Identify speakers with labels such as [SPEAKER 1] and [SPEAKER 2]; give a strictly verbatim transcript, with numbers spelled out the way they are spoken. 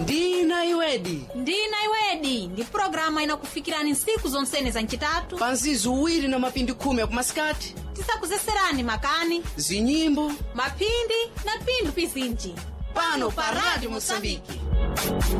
[SPEAKER 1] Ndina iwedi.
[SPEAKER 2] Ndina iwedi ndi programa inakufikirani nsiku zonsene za ncitatu
[SPEAKER 1] panzizi uwiri na mapindi khumi akumasikati.
[SPEAKER 2] Tisakuzeserani makani,
[SPEAKER 1] zinyimbo,
[SPEAKER 2] mapindi na pindu pizinji
[SPEAKER 1] pano pa Radio Mosambiki.